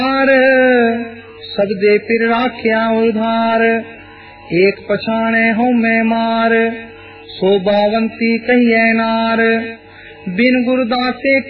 सब दे फिर राख्या उधार, एक पछाणे हो मैं मार, शोभावंती कहिए नार, बिन गुरदासे